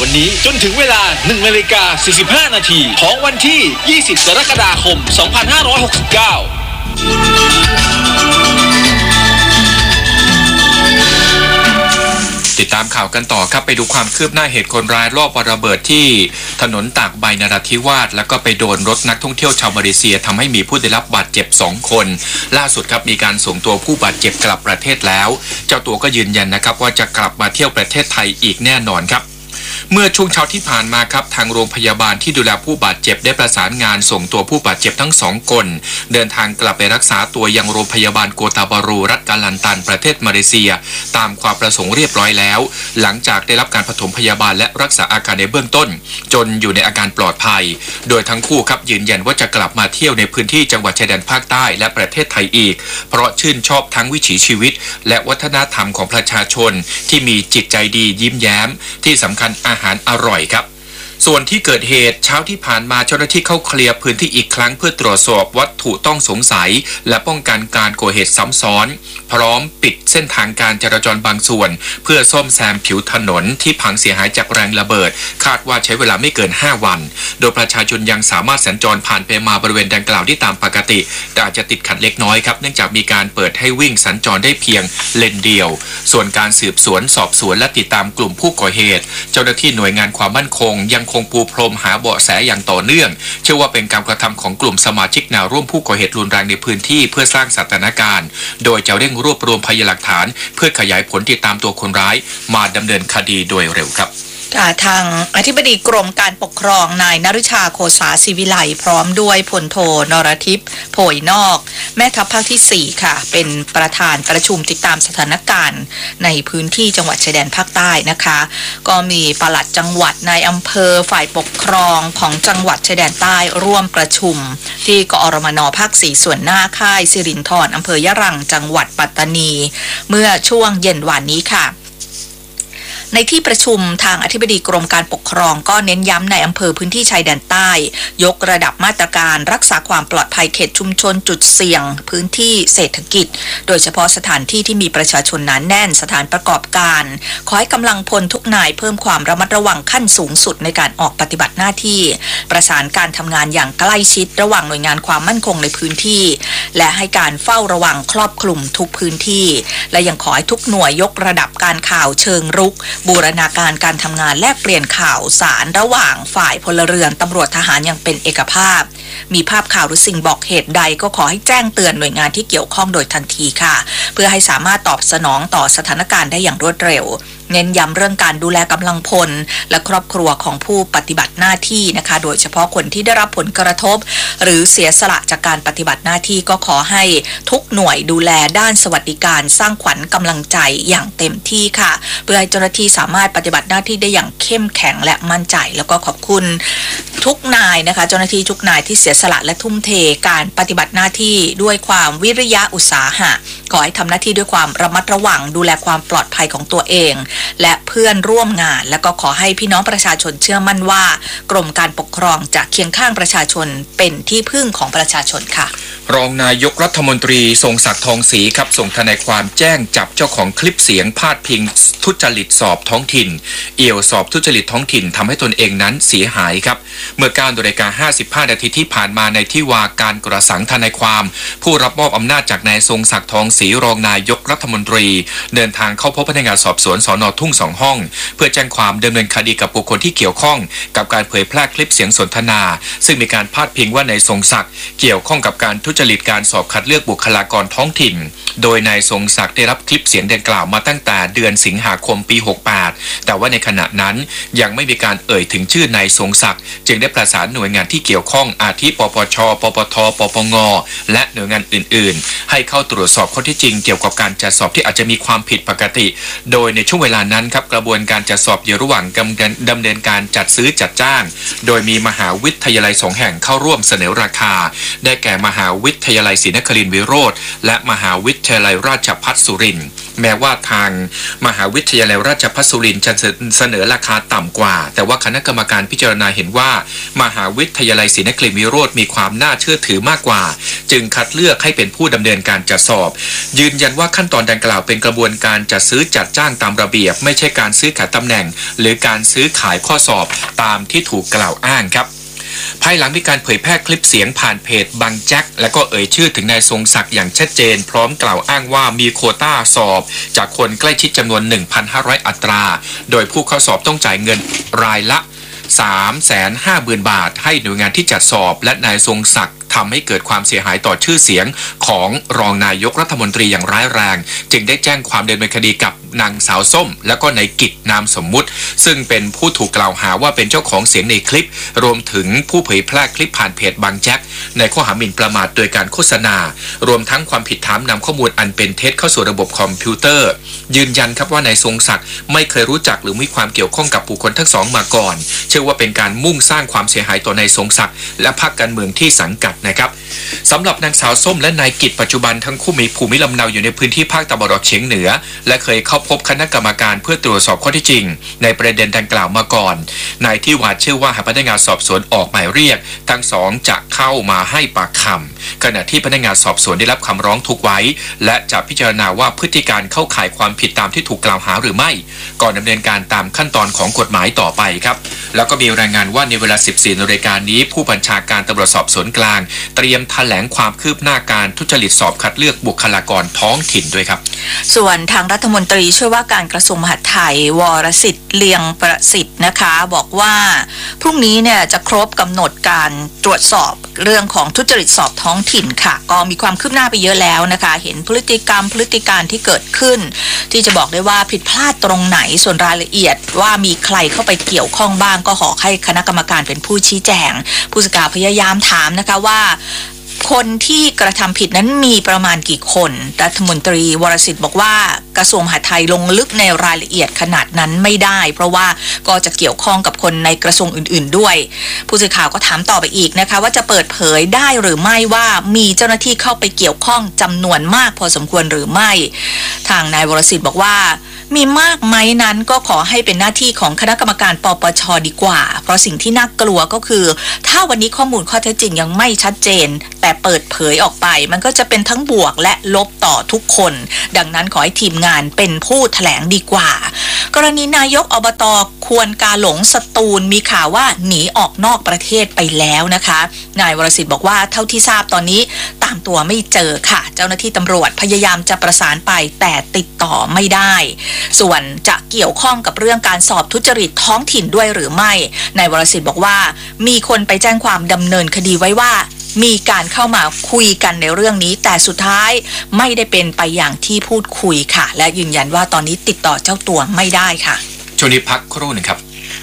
วันนี้จนถึงเวลา 1:45 นาทีของวันที่ 20 กรกฎาคม 2569 ติดตามข่าวกันต่อครับไปดูความคืบหน้าเหตุคนร้ายรอบวางระเบิดที่ถนนตากใบนราธิวาสแล้วก็ไปโดนรถนักท่องเที่ยวชาวมาเลเซียทำให้มีผู้ได้รับบาดเจ็บ2 คนล่าสุดครับมีการส่งตัวผู้บาดเจ็บกลับประเทศแล้วเจ้าตัวก็ยืนยันนะครับว่าจะกลับมาเที่ยวประเทศไทยอีกแน่นอนครับเมื่อช่วงเช้าที่ผ่านมาครับทางโรงพยาบาลที่ดูแลผู้บาดเจ็บได้ประสานงานส่งตัวผู้บาดเจ็บทั้ง2 คนเดินทางกลับไปรักษาตัวยังโรงพยาบาลโกตาบารูรัฐกาลันตันประเทศมาเลเซียตามความประสงค์เรียบร้อยแล้วหลังจากได้รับการปฐมพยาบาลและรักษาอาการในเบื้องต้นจนอยู่ในอาการปลอดภัยโดยทั้งคู่ครับยืนยันว่าจะกลับมาเที่ยวในพื้นที่จังหวัดชายแดนภาคใต้และประเทศไทยอีกเพราะชื่นชอบทั้งวิถีชีวิตและวัฒนธรรมของประชาชนที่มีจิตใจดียิ้มแย้มที่สำคัญอาหารอร่อยครับส่วนที่เกิดเหตุเช้าที่ผ่านมาเจ้าหน้าที่เข้าเคลียร์พื้นที่อีกครั้งเพื่อตรวจสอบวัตถุต้องสงสัยและป้องกันการก่อเหตุซ้ำซ้อนพร้อมปิดเส้นทางการจราจรบางส่วนเพื่อซ่อมแซมผิวถนนที่พังเสียหายจากแรงระเบิดคาดว่าใช้เวลาไม่เกิน5 วันโดยประชาชนยังสามารถสัญจรผ่านไปมาบริเวณดังกล่าวได้ตามปกติแต่อาจจะติดขัดเล็กน้อยครับเนื่องจากมีการเปิดให้วิ่งสัญจรได้เพียงเลนเดียวส่วนการสืบสวนสอบสวนและติดตามกลุ่มผู้ก่อเหตุเจ้าหน้าที่หน่วยงานความมั่นคงยังคงปูพรมหาเบาะแสอย่างต่อเนื่องเชื่อว่าเป็นการกระทำของกลุ่มสมาชิกแนวร่วมผู้ก่อเหตุรุนแรงในพื้นที่เพื่อสร้างสถานการณ์โดยจะเร่งรวบรวมพยานหลักฐานเพื่อขยายผลติดตามตัวคนร้ายมาดำเนินคดีโดยเร็วครับทางอธิบดีกรมการปกครองนายนฤชาโคสาศิวิไลพร้อมด้วยพลโทนรทิพย์โผยนอกแม่ทัพภาคที่4ค่ะเป็นประธานประชุมติดตามสถานการณ์ในพื้นที่จังหวัดชายแดนภาคใต้นะคะก็มีปลัดจังหวัดนายอำเภอฝ่ายปกครองของจังหวัดชายแดนใต้ร่วมประชุมที่กอรมนภาค4ส่วนหน้าค่ายสิรินธรอำเภอยะรังจังหวัดปัตตานีเมื่อช่วงเย็นวันนี้ค่ะในที่ประชุมทางอธิบดีกรมการปกครองก็เน้นย้ำในอำเภอพื้นที่ชายแดนใต้ยกระดับมาตรการรักษาความปลอดภัยเขตชุมชนจุดเสี่ยงพื้นที่เศรษฐกิจโดยเฉพาะสถานที่ที่มีประชาชนหนาแน่นสถานประกอบการขอให้กำลังพลทุกนายเพิ่มความระมัดระวังขั้นสูงสุดในการออกปฏิบัติหน้าที่ประสานการทำงานอย่างใกล้ชิดระหว่างหน่วยงานความมั่นคงในพื้นที่และให้การเฝ้าระวังครอบคลุมทุกพื้นที่และยังขอให้ทุกหน่วยยกระดับการข่าวเชิงรุกบูรณาการการทำงานแลกเปลี่ยนข่าวสารระหว่างฝ่ายพลเรือนตำรวจทหารอย่างเป็นเอกภาพมีภาพข่าวหรือสิ่งบอกเหตุใดก็ขอให้แจ้งเตือนหน่วยงานที่เกี่ยวข้องโดยทันทีค่ะเพื่อให้สามารถตอบสนองต่อสถานการณ์ได้อย่างรวดเร็วเน้นย้ำเรื่องการดูแลกำลังพลและครอบครัวของผู้ปฏิบัติหน้าที่นะคะโดยเฉพาะคนที่ได้รับผลกระทบหรือเสียสละจากการปฏิบัติหน้าที่ก็ขอให้ทุกหน่วยดูแลด้านสวัสดิการสร้างขวัญกำลังใจอย่างเต็มที่ค่ะเพื่อให้เจ้าหน้าที่สามารถปฏิบัติหน้าที่ได้อย่างเข้มแข็งและมั่นใจแล้วก็ขอบคุณทุกนายนะคะเจ้าหน้าที่ทุกนายที่เสียสละและทุ่มเทการปฏิบัติหน้าที่ด้วยความวิริยะอุตสาหะขอให้ทำหน้าที่ด้วยความระมัดระวังดูแลความปลอดภัยของตัวเองและเพื่อนร่วมงานและก็ขอให้พี่น้องประชาชนเชื่อมั่นว่ากรมการปกครองจะเคียงข้างประชาชนเป็นที่พึ่งของประชาชนค่ะรองนายกรัฐมนตรีทรงศักดิ์ทองศรีครับส่งทนายความแจ้งจับเจ้าของคลิปเสียงพาดพิงทุจริตสอบท้องถิ่นเอี่ยวสอบทุจริตท้องถิ่นทำให้ตนเองนั้นเสียหายครับเมื่อ9:55 นาทีที่ผ่านมาในที่ว่าการกระสังทนายความผู้รับมอบอำนาจจากนายทรงศักดิ์ทองศรีรองนายกรัฐมนตรีเดินทางเข้าพบพนักงานสอบสวนสน.ทุ่ง2 ห้องเพื่อแจ้งความดำเนินคดีกับบุคคลที่เกี่ยวข้องกับการเผยแพร่คลิปเสียงสนทนาซึ่งมีการพาดพิงว่านายทรงศักดิ์เกี่ยวข้องกับการทุจริตการสอบคัดเลือกบุคลากรท้องถิ่นโดยนายทรงศักดิ์ได้รับคลิปเสียงดังกล่าวมาตั้งแต่เดือนสิงหาคมปี68แต่ว่าในขณะนั้นยังไม่มีการเอ่ยถึงชื่อนายทรงศักดิ์จึงได้ประสานหน่วยงานที่เกี่ยวข้องอาทิปปชปปทปปงและหน่วยงานอื่นๆให้เข้าตรวจสอบข้อเท็จจริงเกี่ยวกับการจัดสอบที่อาจจะมีความผิดปกติโดยในช่วงเวลานั้นครับกระบวนการจัดสอบอยู่ระหว่างดำเนินการจัดซื้อจัดจ้างโดยมีมหาวิทยาลัย2 แห่งเข้าร่วมเสนอราคาได้แก่มหาวิวิทยาลัยศรีนครินทรวิโรธและมหาวิทยาลัยราชภัฏสุรินทร์แม้ว่าทางมหาวิทยาลัยราชภัฏสุรินทร์จะเสนอราคาต่ำกว่าแต่ว่าคณะกรรมการพิจารณาเห็นว่ามหาวิทยาลัยศรีนครินทรวิโรธมีความน่าเชื่อถือมากกว่าจึงคัดเลือกให้เป็นผู้ดำเนินการจัดสอบยืนยันว่าขั้นตอนดังกล่าวเป็นกระบวนการจัดซื้อจัดจ้างตามระเบียบไม่ใช่การซื้อขายตำแหน่งหรือการซื้อขายข้อสอบตามที่ถูกกล่าวอ้างครับภายหลังมีการเผยแพร่คลิปเสียงผ่านเพจบังแจ็คและก็เอ่ยชื่อถึงนายทรงศักดิ์อย่างชัดเจนพร้อมกล่าวอ้างว่ามีโควต้าสอบจากคนใกล้ชิดจำนวน 1,500 อัตราโดยผู้เข้าสอบต้องจ่ายเงินรายละ 350,000 บาทให้หน่วยงานที่จัดสอบและนายทรงศักดิ์ทำให้เกิดความเสียหายต่อชื่อเสียงของรองนายกรัฐมนตรีอย่างร้ายแรงจึงได้แจ้งความดำเนินคดีกับนางสาวส้มและก็นายกิจนามสมมุติซึ่งเป็นผู้ถูกกล่าวหาว่าเป็นเจ้าของเสียงในคลิปรวมถึงผู้เผยแพร่คลิปผ่านเพจบังแจ็คในข้อหาหมิ่นประมาทโดยการโฆษณารวมทั้งความผิดฐานนำข้อมูลอันเป็นเท็จเข้าสู่ระบบคอมพิวเตอร์ยืนยันครับว่านายทรงศักดิ์ไม่เคยรู้จักหรือมีความเกี่ยวข้องกับบุคคลทั้งสองมาก่อนเชื่อว่าเป็นการมุ่งสร้างความเสียหายต่อนายทรงศักดิ์และพรรคการเมืองที่สังกัดนะครับสำหรับนางสาวส้มและนายกิจปัจจุบันทั้งคู่มีภูมิลำเนาอยู่ในพื้นที่ภาคตะวันออกเฉียงเหนือและเคยเข้าพบคณะกรรมการเพื่อตรวจสอบข้อเท็จจริงในประเด็นดังกล่าวมาก่อนนายที่วาดเชื่อว่าหากพนักงานสอบสวนออกหมายเรียกทั้งสองจะเข้ามาให้ปากคำขณะที่พนักงานสอบสวนได้รับคำร้องทุกไว้และจะพิจารณาว่าพฤติการเข้าข่ายความผิดตามที่ถูกกล่าวหาหรือไม่ก่อนดำเนินการตามขั้นตอนของกฎหมายต่อไปครับแล้วก็มีรายงานว่าในเวลา 14 นาฬิกานี้ผู้บัญชาการตำรวจสอบสวนกลางเตรียมแถลงความคืบหน้าการทุจริตสอบคัดเลือกบุคลากรท้องถิ่นด้วยครับส่วนทางรัฐมนตรีช่วยว่าการกระทรวงมหาดไทยวรสิทธิ์เลียงประสิทธิ์นะคะบอกว่าพรุ่งนี้เนี่ยจะครบกำหนดการตรวจสอบเรื่องของทุจริตสอบท้องถิ่นค่ะก็มีความคืบหน้าไปเยอะแล้วนะคะเห็นพฤติการที่เกิดขึ้นที่จะบอกได้ว่าผิดพลาดตรงไหนส่วนรายละเอียดว่ามีใครเข้าไปเกี่ยวข้องบ้างก็ขอให้คณะกรรมการเป็นผู้ชี้แจงผู้สื่อข่าวพยายามถามนะคะว่าคนที่กระทำผิดนั้นมีประมาณกี่คนรัฐมนตรีวรสิทธิ์บอกว่ากระทรวงมหาดไทยลงลึกในรายละเอียดขนาดนั้นไม่ได้เพราะว่าก็จะเกี่ยวข้องกับคนในกระทรวงอื่นๆด้วยผู้สื่อข่าวก็ถามต่อไปอีกนะคะว่าจะเปิดเผยได้หรือไม่ว่ามีเจ้าหน้าที่เข้าไปเกี่ยวข้องจำนวนมากพอสมควรหรือไม่ทางนายวรสิทธิ์บอกว่ามีมากไหมนั้นก็ขอให้เป็นหน้าที่ของคณะกรรมการปปช.ดีกว่าเพราะสิ่งที่น่ากลัวก็คือถ้าวันนี้ข้อมูลข้อเท็จจริงยังไม่ชัดเจนแต่เปิดเผยออกไปมันก็จะเป็นทั้งบวกและลบต่อทุกคนดังนั้นขอให้ทีมงานเป็นผู้แถลงดีกว่ากรณีนายกอบต.ควรกาหลงสตูลมีข่าวว่าหนีออกนอกประเทศไปแล้วนะคะนายวรสิทธิ์บอกว่าเท่าที่ทราบตอนนี้ตามตัวไม่เจอค่ะเจ้าหน้าที่ตำรวจพยายามจะประสานไปแต่ติดต่อไม่ได้ส่วนจะเกี่ยวข้องกับเรื่องการสอบทุจริตท้องถิ่นด้วยหรือไม่นายวรสิทธิ์บอกว่ามีคนไปแจ้งความดำเนินคดีไว้ว่ามีการเข้ามาคุยกันในเรื่องนี้แต่สุดท้ายไม่ได้เป็นไปอย่างที่พูดคุยค่ะและยืนยันว่าตอนนี้ติดต่อเจ้าตัวไม่ได้ค่ะช่วงนี้พักครู่หนึ่งครับ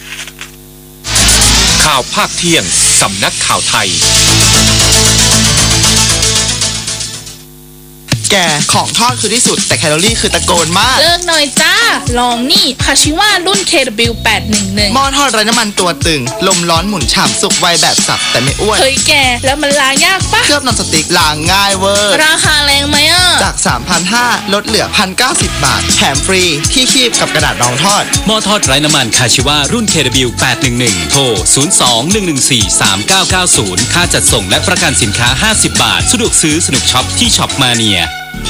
ข่าวภาคเที่ยงสำนักข่าวไทยแกของทอดคือที่สุดแต่แคลอรี่คือตะโกนมากเลิกหน่อยจ้าลองนี่คาชิวารุ่น KW811 หม้อทอดไร้น้ำมันตัวตึงลมร้อนหมุนฉ่ำสุกไวแบบสับแต่ไม่อ้วนเฮ้ยแกแล้วมันล้างยากปะเคลือบนอนสติ๊กล้างง่ายเวอร์ราคาแรงไหมอ่ะจาก 3,500 ลดเหลือ 1,090 บาทแถมฟรีที่คีบกับกระดาษรองทอดหม้อทอดไร้น้ำมันคาชิวารุ่น KW811 โทร 02-114-3990 ค่าจัดส่งและประกันสินค้า50 บาทสะดวกซื้อสนุกช็อปที่ช็อปมาเนีย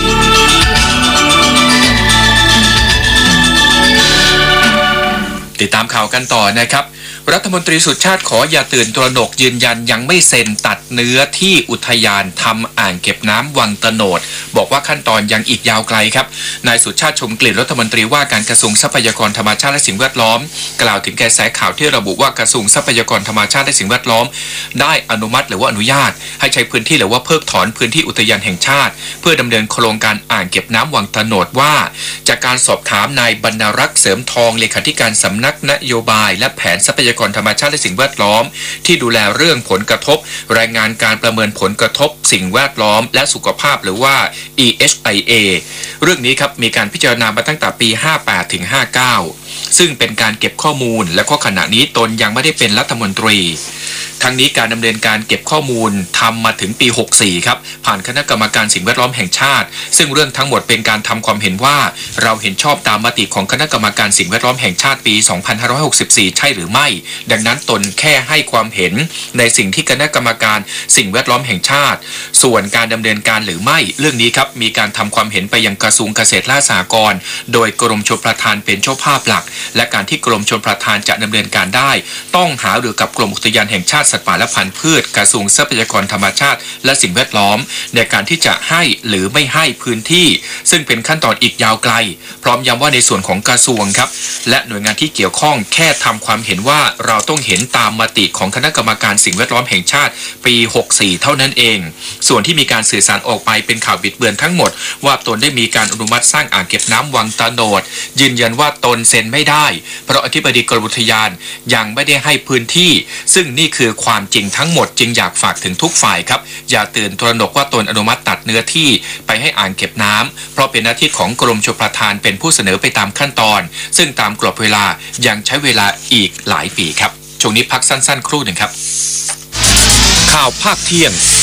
ติดตามข่าวกันต่อนะครับรัฐมนตรีสุชาติขออย่าตื่นตระหนกยืนยันยังไม่เซ็นตัดเนื้อที่อุทยานทำอ่างเก็บน้ำวังตะโนดบอกว่าขั้นตอนยังอีกยาวไกลครับนายสุชาติชมกลิ่นรัฐมนตรีว่าการกระทรวงทรัพยากรธรรมชาติและสิ่งแวดล้อมกล่าวถึงกระแสข่าวที่ระบุว่ากระทรวงทรัพยากรธรรมชาติและสิ่งแวดล้อมได้อนุมัติหรือว่าอนุญาตให้ใช้พื้นที่หรือว่าเพิกถอนพื้นที่อุทยานแห่งชาติเพื่อดำเนินโครงการอ่างเก็บน้ำวังตะโนดว่าจากการสอบถามนายบรรณรักษ์เสริมทองเลขาธิการสำนักนักนโยบายและแผนทรัพยากรธรรมชาติและสิ่งแวดล้อมที่ดูแลเรื่องผลกระทบรายงานการประเมินผลกระทบสิ่งแวดล้อมและสุขภาพหรือว่า EHIA เรื่องนี้ครับมีการพิจารณามาตั้งแต่ปี 58 ถึง 59 ซึ่งเป็นการเก็บข้อมูลและข้อขณะนี้ตนยังไม่ได้เป็นรัฐมนตรีทั้งนี้การดำเนินการเก็บข้อมูลทำมาถึงปี 64 ครับผ่านคณะกรรมการสิ่งแวดล้อมแห่งชาติซึ่งเรื่องทั้งหมดเป็นการทำความเห็นว่าเราเห็นชอบตามมติของคณะกรรมการสิ่งแวดล้อมแห่งชาติปี 2564 ใช่หรือไม่ดังนั้นตนแค่ให้ความเห็นในสิ่งที่คณะกรรมการสิ่งแวดล้อมแห่งชาติส่วนการดำเนินการหรือไม่เรื่องนี้ครับมีการทำความเห็นไปยังกระทรวงเกษตรและสหกรณ์โดยกรมชลประทานเป็นเจ้าภาพหลักและการที่กรมชลประทานจะดำเนินการได้ต้องหารือกับกรมอุทยานแห่งชาติสัตว์ป่าและพันธุ์พืชกระทรวงทรัพยากรธรรมชาติและสิ่งแวดล้อมในการที่จะให้หรือไม่ให้พื้นที่ซึ่งเป็นขั้นตอนอีกยาวไกลพร้อมย้ำว่าในส่วนของกระทรวงครับและหน่วยงานที่เกี่ยวข้องแค่ทำความเห็นว่าเราต้องเห็นตามมติของคณะกรรมการสิ่งแวดล้อมแห่งชาติปี 64 เท่านั้นเองส่วนที่มีการสื่อสารออกไปเป็นข่าวบิดเบือนทั้งหมดว่าตนได้มีการอนุมัติสร้างอ่างเก็บน้ำวังตะโนดยืนยันว่าตนเซ็นไม่ได้เพราะอธิบดีกรมอุทยานยังไม่ได้ให้พื้นที่ซึ่งนี่คือความจริงทั้งหมดจึงอยากฝากถึงทุกฝ่ายครับอย่าตื่นตระหนกว่าตนอนุมัติตัดเนื้อที่ไปให้อ่างเก็บน้ำเพราะเป็นหน้าที่ของกรมชลประทานเป็นผู้เสนอไปตามขั้นตอนซึ่งตามกรอบเวลายังใช้เวลาอีกหลายปีครับช่วงนี้พักสั้นๆครู่หนึ่งครับข่าวภาคเที่ยง